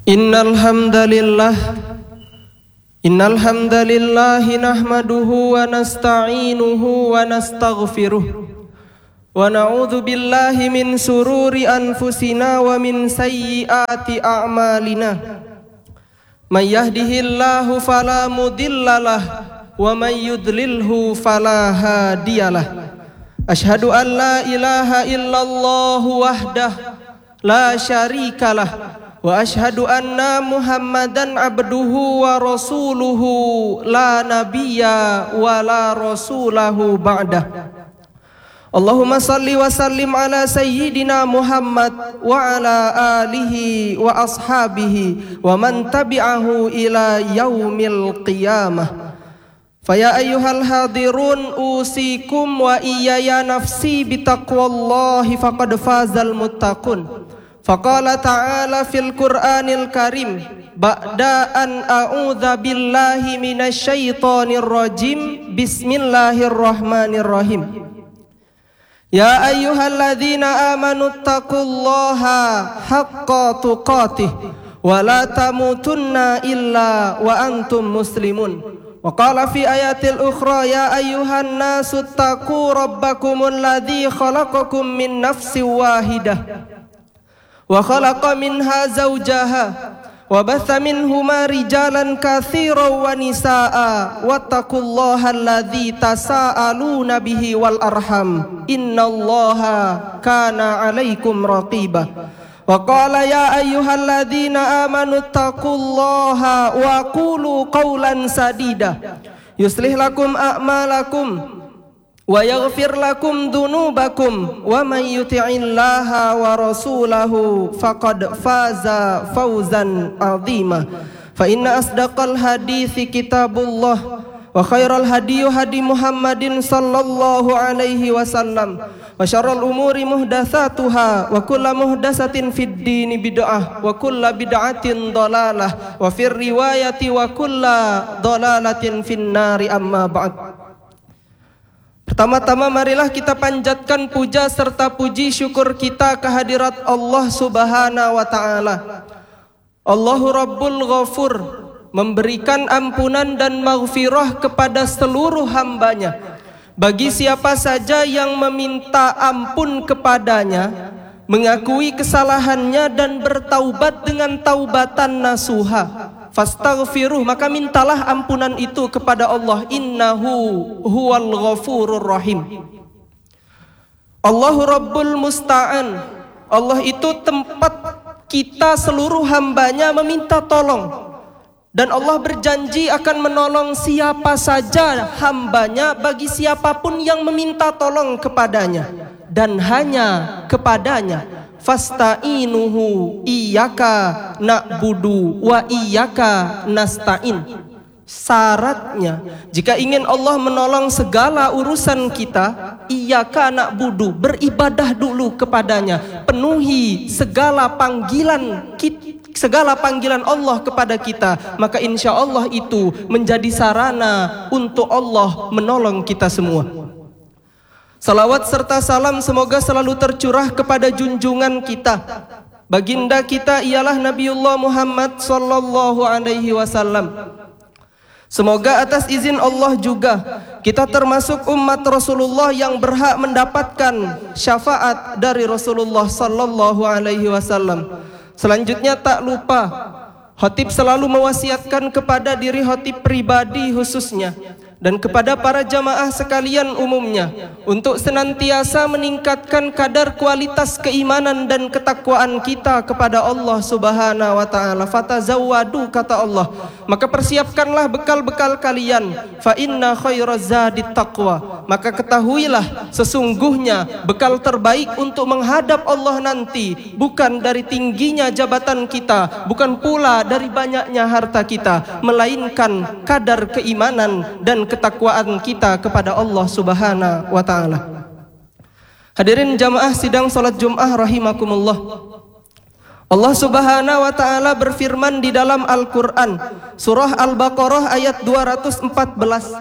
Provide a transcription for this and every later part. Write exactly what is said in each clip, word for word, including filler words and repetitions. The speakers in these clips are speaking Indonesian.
Innal hamdalillah Innal hamdalillah nahmaduhu wa nasta'inuhu wa nastaghfiruh wa na'udzu billahi min sururi anfusina wa min sayyiati a'malina. May yahdihillahu fala mudhillalah wa may yudlilhu fala hadiyalah. Asyhadu an la ilaha illallah wahdah la syarikalah wa ashhadu anna Muhammadan abduhu wa rasuluhu la nabiyya wa la rasulahu ba'dah. Allahumma salli wa sallim ala sayyidina Muhammad wa ala alihi wa ashabihi wa man tabi'ahu ila yaumil qiyamah. Faya ayyuhal hadirun usikum wa iyaya nafsi bitaqwallahi faqad fazal muttaqun. Faqala ta'ala fil Qur'anil Karim ba'da an a'udza billahi minasyaitonir rajim. Bismillahirrahmanirrahim. Ya ayyuhalladzina amanu taqullaha haqqa tuqatih wa la tamutunna illa wa antum muslimun. Wa qala fi ayatil ukhra ya ayyuhan nasu taqu rabbakumul ladzi khalaqakum min nafsin wahidah wa khalaqa minha zawjaha wa batha minhuma rijalan katsiran wa nisaa wattaqullaha alladzi tasaaluna bihi wal arham innallaha kana 'alaikum raqiba. Wa qala ya ayyuhalladzina amanu taqullaha wa qulu qawlan sadida yuslih lakum a'malakum wa yaghfir lakum dhunubakum wa may yuti'illaha wa rasulahu faqad faza fawzan 'azima. Fa inna asdaqal hadithi kitabullah wa khairal hadi hadi Muhammadin sallallahu alaihi wasallam wa syarrul umuri muhdatsatuha wa kullu muhdatsatin fid dini bid'ah wa kullu bid'atin dhalalah wa fir riwayati wa kullu dhalalatin fin nari amma ba'd. Pertama-tama marilah kita panjatkan puja serta puji syukur kita kehadirat Allah Subhanahu wa taala. Allahu Rabbul Ghafur, memberikan ampunan dan maghfirah kepada seluruh hambanya. Bagi siapa saja yang meminta ampun kepadanya, mengakui kesalahannya dan bertaubat dengan taubatan nasuha, fastaghfiruh, maka mintalah ampunan itu kepada Allah. Innahu huwal ghafurur rahim. Allahu Rabbul Musta'an, Allah itu tempat kita seluruh hambanya meminta tolong. Dan Allah berjanji akan menolong siapa saja hambanya bagi siapapun yang meminta tolong kepadanya. Dan hanya kepadanya. Fasta'inuhu iyyaka na'budu wa iyyaka nasta'in. Syaratnya, jika ingin Allah menolong segala urusan kita, iyyaka na'budu, beribadah dulu kepadanya, penuhi segala panggilan kita, segala panggilan Allah kepada kita, maka insya Allah itu menjadi sarana untuk Allah menolong kita semua. Salawat serta salam semoga selalu tercurah kepada junjungan kita, baginda kita ialah Nabiullah Muhammad sallallahu alaihi wasallam. Semoga atas izin Allah juga kita termasuk umat Rasulullah yang berhak mendapatkan syafaat dari Rasulullah sallallahu alaihi wasallam. Selanjutnya tak lupa, khatib selalu mewasiatkan kepada diri khatib pribadi khususnya dan kepada para jamaah sekalian umumnya untuk senantiasa meningkatkan kadar kualitas keimanan dan ketakwaan kita kepada Allah Subhanahu wa taala. Fatazawwadu, kata Allah, maka persiapkanlah bekal-bekal kalian. Fa inna khairaz zadit taqwa, maka ketahuilah sesungguhnya bekal terbaik untuk menghadap Allah nanti bukan dari tingginya jabatan kita, bukan pula dari banyaknya harta kita, melainkan kadar keimanan dan ketakwaan kita kepada Allah Subhanahu wa taala. Hadirin jamaah sidang salat Jumat rahimakumullah. Allah Subhanahu wa taala berfirman di dalam Al-Qur'an, surah Al-Baqarah ayat dua ratus empat belas.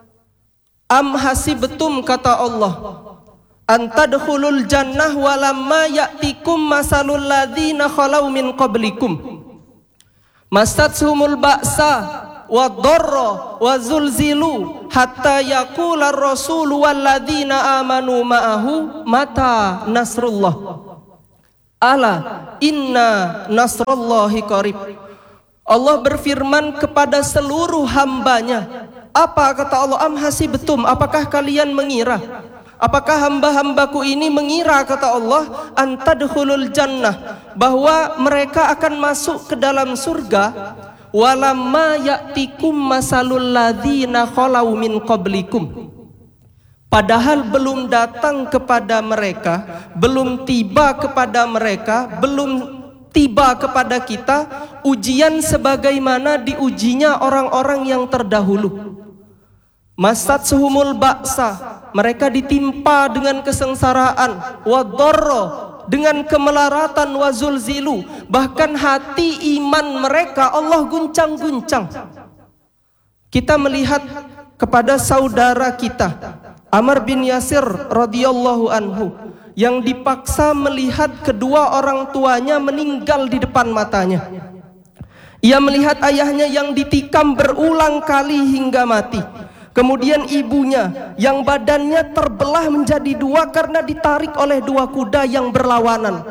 Am hasibtum, kata Allah, antadkhulul jannah walamma ya'tikum masalul ladzina khalau min qablikum. Masathumul ba'sa wadh-dharra wa zulzilu hatta yaqula ar-rasulu walladzina amanu ma'ahu mata nasrullah. Ala inna nasrullahi qarib. Allah berfirman kepada seluruh hambanya. Apa kata Allah? Am hasibtum, apakah kalian mengira? Apakah hamba-hambaku ini mengira, kata Allah, antadkhulul jannah, bahwa mereka akan masuk ke dalam surga, walamma ya'tikum masalul ladzina khalau min qablikum. Padahal belum datang kepada mereka, belum tiba kepada mereka, belum tiba kepada kita ujian sebagaimana diujinya orang-orang yang terdahulu. Masathumul ba'sa, mereka ditimpa dengan kesengsaraan, wadh-dharra, dengan kemelaratan, wa zulzilu, bahkan hati iman mereka Allah guncang-guncang. Kita melihat kepada saudara kita Ammar bin Yasir radhiyallahu anhu yang dipaksa melihat kedua orang tuanya meninggal di depan matanya. Ia melihat ayahnya yang ditikam berulang kali hingga mati. Kemudian ibunya yang badannya terbelah menjadi dua karena ditarik oleh dua kuda yang berlawanan.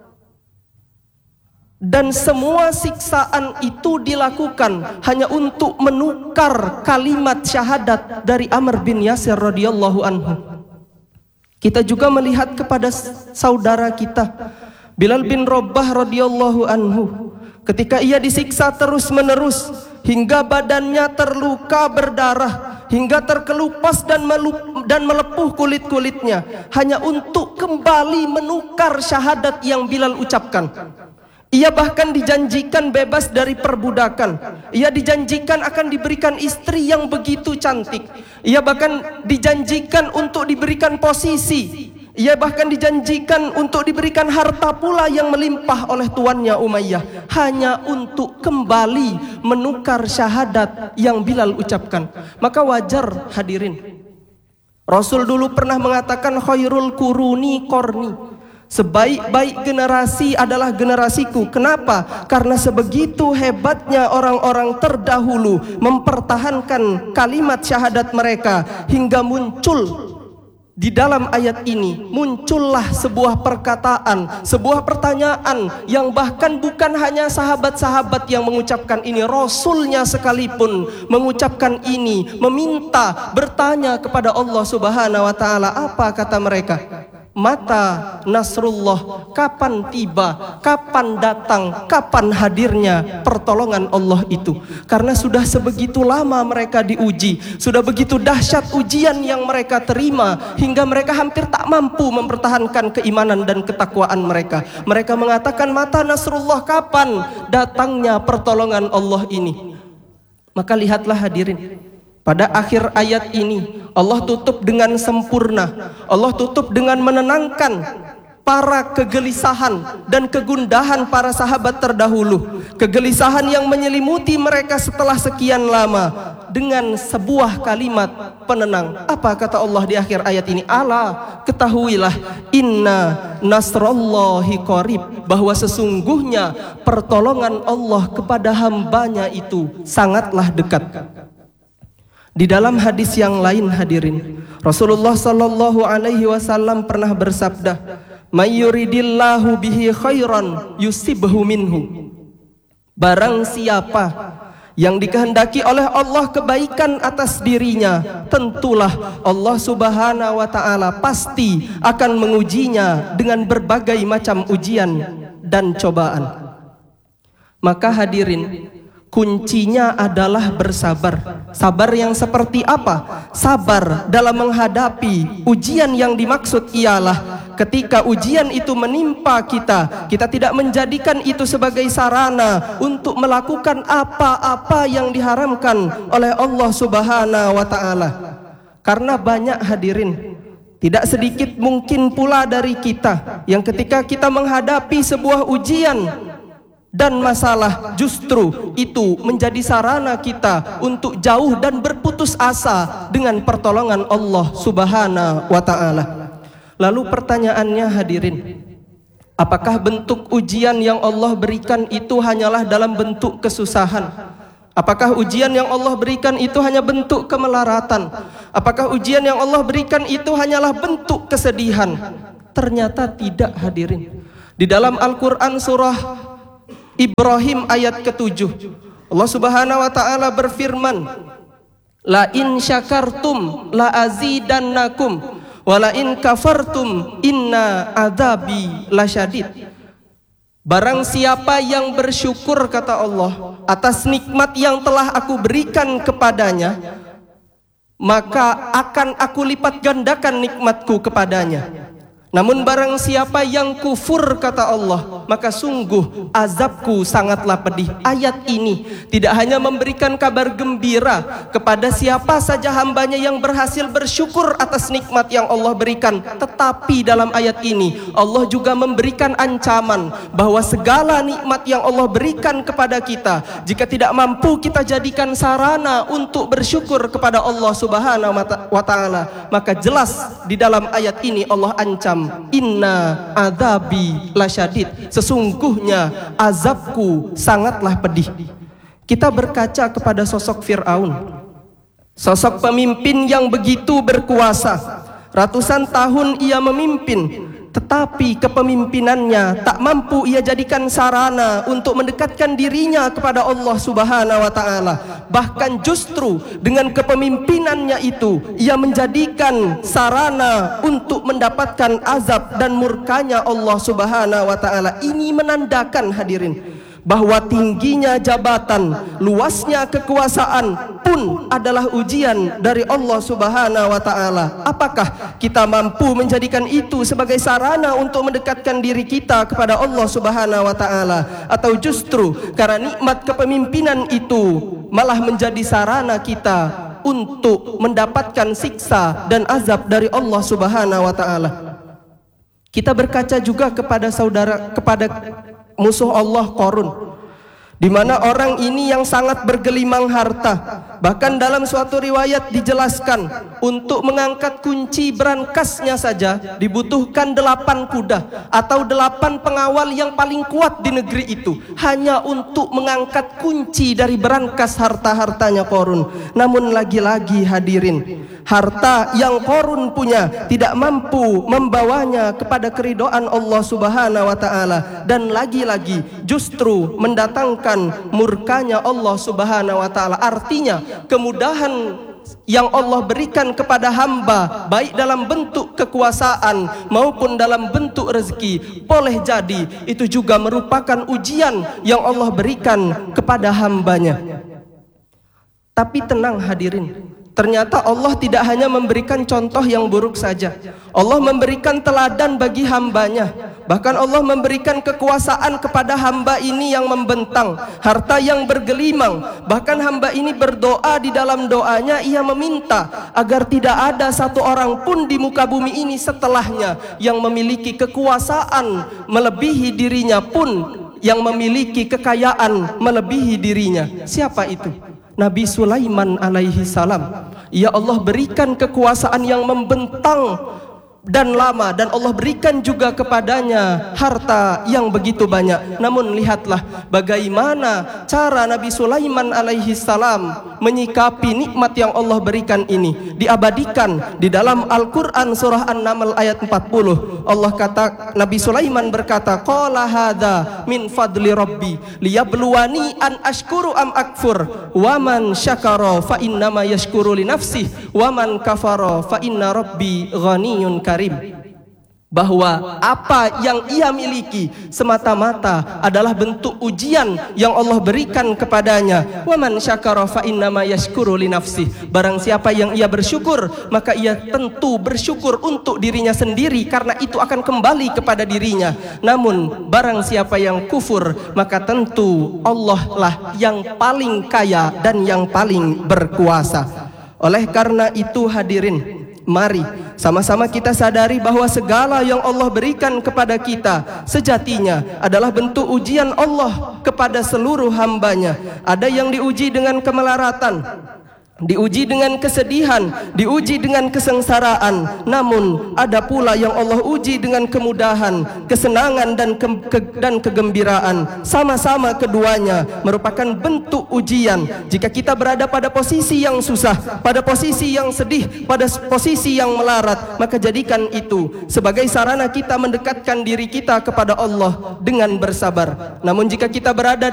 Dan semua siksaan itu dilakukan hanya untuk menukar kalimat syahadat dari Ammar bin Yasir radhiyallahu anhu. Kita juga melihat kepada saudara kita Bilal bin Rabah radhiyallahu anhu, ketika ia disiksa terus-menerus hingga badannya terluka berdarah, hingga terkelupas dan melup, dan melepuh kulit-kulitnya, hanya untuk kembali menukar syahadat yang Bilal ucapkan. Ia bahkan dijanjikan bebas dari perbudakan. Ia dijanjikan akan diberikan istri yang begitu cantik. Ia bahkan dijanjikan untuk diberikan posisi. Ia bahkan dijanjikan untuk diberikan harta pula yang melimpah oleh tuannya Umayyah, hanya untuk kembali menukar syahadat yang Bilal ucapkan. Maka wajar hadirin, Rasul dulu pernah mengatakan khairul quruni qarni, sebaik-baik generasi adalah generasiku. Kenapa? Karena sebegitu hebatnya orang-orang terdahulu mempertahankan kalimat syahadat mereka, hingga muncul di dalam ayat ini, muncullah sebuah perkataan, sebuah pertanyaan yang bahkan bukan hanya sahabat-sahabat yang mengucapkan ini, Rasulnya sekalipun mengucapkan ini, meminta, bertanya kepada Allah Subhanahu wa taala. Apa kata mereka? Mata nasrullah, kapan tiba, kapan datang, kapan hadirnya pertolongan Allah itu. Karena sudah sebegitu lama mereka diuji, sudah begitu dahsyat ujian yang mereka terima, hingga mereka hampir tak mampu mempertahankan keimanan dan ketakwaan mereka. Mereka mengatakan, mata nasrullah, kapan datangnya pertolongan Allah ini. Maka lihatlah hadirin, pada akhir ayat ini Allah tutup dengan sempurna. Allah tutup dengan menenangkan para kegelisahan dan kegundahan para sahabat terdahulu, kegelisahan yang menyelimuti mereka setelah sekian lama, dengan sebuah kalimat penenang. Apa kata Allah di akhir ayat ini? Ala, ketahuilah, inna nasrallahi qarib, bahwa sesungguhnya pertolongan Allah kepada hambanya itu sangatlah dekat. Di dalam hadis yang lain hadirin, Rasulullah sallallahu alaihi wasallam pernah bersabda, "May yuridillahu bihi khairan yusibhu minhu." Barang siapa yang dikehendaki oleh Allah kebaikan atas dirinya, tentulah Allah Subhanahu wa taala pasti akan mengujinya dengan berbagai macam ujian dan cobaan. Maka hadirin, kuncinya adalah bersabar. Sabar yang seperti apa? Sabar dalam menghadapi ujian yang dimaksud ialah ketika ujian itu menimpa kita, kita tidak menjadikan itu sebagai sarana untuk melakukan apa-apa yang diharamkan oleh Allah Subhanahu wa taala. Karena banyak hadirin, tidak sedikit mungkin pula dari kita yang ketika kita menghadapi sebuah ujian dan masalah, justru itu menjadi sarana kita untuk jauh dan berputus asa dengan pertolongan Allah Subhanahu wa taala. Lalu pertanyaannya hadirin, Apakah bentuk ujian yang Allah berikan itu hanyalah dalam bentuk kesusahan? Apakah ujian yang Allah berikan itu hanya bentuk kemelaratan? Apakah ujian yang Allah berikan itu hanyalah bentuk kesedihan? Ternyata tidak, hadirin. Di dalam Al-Quran surah Ibrahim ayat ketujuh, Allah Subhanahu wa ta'ala berfirman, La in syakartum la azidannakum wa la in kafartum inna adzabi lasyadid. Barang siapa yang bersyukur, kata Allah, atas nikmat yang telah aku berikan kepadanya, maka akan aku lipat gandakan nikmatku kepadanya. Namun barang siapa yang kufur, kata Allah, maka sungguh azabku sangatlah pedih. Ayat ini tidak hanya memberikan kabar gembira kepada siapa saja hambanya yang berhasil bersyukur atas nikmat yang Allah berikan, tetapi dalam ayat ini Allah juga memberikan ancaman bahwa segala nikmat yang Allah berikan kepada kita, jika tidak mampu kita jadikan sarana untuk bersyukur kepada Allah Subhanahu wa ta'ala, maka jelas di dalam ayat ini Allah ancam, Inna adzabi lasyadid, sesungguhnya azabku sangatlah pedih. Kita berkaca kepada sosok Fir'aun, sosok pemimpin yang begitu berkuasa. Ratusan tahun ia memimpin, tetapi kepemimpinannya tak mampu ia jadikan sarana untuk mendekatkan dirinya kepada Allah Subhanahu wa ta'ala. Bahkan justru dengan kepemimpinannya itu ia menjadikan sarana untuk mendapatkan azab dan murkanya Allah Subhanahu wa ta'ala. Ini menandakan, hadirin, bahwa tingginya jabatan, luasnya kekuasaan pun adalah ujian dari Allah Subhanahu wa ta'ala. Apakah kita mampu menjadikan itu sebagai sarana untuk mendekatkan diri kita kepada Allah Subhanahu wa ta'ala, atau justru karena nikmat kepemimpinan itu malah menjadi sarana kita untuk mendapatkan siksa dan azab dari Allah Subhanahu wa ta'ala? Kita berkaca juga kepada saudara kepada musuh Allah, Qarun, di mana orang ini yang sangat bergelimang harta. Bahkan dalam suatu riwayat dijelaskan, untuk mengangkat kunci berangkasnya saja dibutuhkan delapan kuda atau delapan pengawal yang paling kuat di negeri itu, hanya untuk mengangkat kunci dari berangkas harta-hartanya Qarun. Namun lagi-lagi, hadirin, harta yang Qarun punya tidak mampu membawanya kepada keridhaan Allah Subhanahu wa ta'ala, dan lagi-lagi justru mendatangkan murkanya Allah Subhanahu wa ta'ala. Artinya kemudahan yang Allah berikan kepada hamba, baik dalam bentuk kekuasaan maupun dalam bentuk rezeki, boleh jadi itu juga merupakan ujian yang Allah berikan kepada hambanya. Tapi tenang, hadirin, ternyata Allah tidak hanya memberikan contoh yang buruk saja. Allah memberikan teladan bagi hambanya. Bahkan Allah memberikan kekuasaan kepada hamba ini yang membentang, harta yang bergelimang. Bahkan hamba ini berdoa, di dalam doanya ia meminta agar tidak ada satu orang pun di muka bumi ini setelahnya yang memiliki kekuasaan melebihi dirinya, pun yang memiliki kekayaan melebihi dirinya. Siapa itu? Nabi Sulaiman alaihi salam. Ya Allah berikan kekuasaan yang membentang dan lama, dan Allah berikan juga kepadanya harta yang begitu banyak. Namun lihatlah bagaimana cara Nabi Sulaiman alaihi salam menyikapi nikmat yang Allah berikan ini. Diabadikan di dalam Al-Quran surah An-Naml ayat empat puluh. Allah kata, Nabi Sulaiman berkata, Qala hadza min fadli rabbi liyabluwani an ashkuru am akfur wa man syakara fa innama yashkuru li nafsihi wa man kafara fa inna rabbi ghaniyun karim. Bahwa apa yang ia miliki semata-mata adalah bentuk ujian yang Allah berikan kepadanya. Wa man syakara fa innama yashkuru li nafsihi. Barang siapa yang ia bersyukur, maka ia tentu bersyukur untuk dirinya sendiri, karena itu akan kembali kepada dirinya. Namun barang siapa yang kufur, maka tentu Allah lah yang paling kaya dan yang paling berkuasa. Oleh karena itu, hadirin, mari sama-sama kita sadari bahwa segala yang Allah berikan kepada kita sejatinya adalah bentuk ujian Allah kepada seluruh hambanya. Ada yang diuji dengan kemelaratan, diuji dengan kesedihan, diuji dengan kesengsaraan. Namun ada pula yang Allah uji dengan kemudahan, kesenangan dan ke, ke, dan kegembiraan. Sama-sama keduanya merupakan bentuk ujian. Jika kita berada pada posisi yang susah, pada posisi yang sedih, pada posisi yang melarat, maka jadikan itu sebagai sarana kita mendekatkan diri kita kepada Allah dengan bersabar. Namun jika kita berada